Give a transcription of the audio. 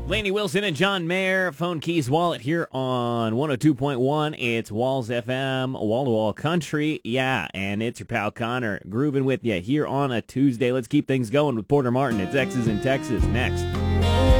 Laney Wilson and John Mayer, Phone Keys Wallet here on 102.1. It's Walls FM, wall-to-wall country. Yeah, and it's your pal Connor grooving with you here on a Tuesday. Let's keep things going with Porter Martin. It's X's in Texas next.